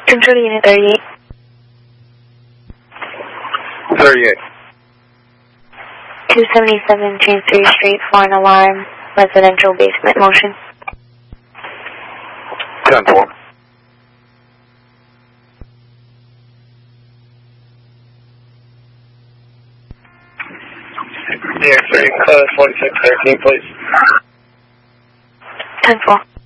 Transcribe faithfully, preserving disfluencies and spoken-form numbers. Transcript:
Control to Unit thirty-eight. thirty-eight. two seventy-seven Chancery Street for an alarm, residential basement motion. ten four. D X three, class forty-six thirteen, please. ten four.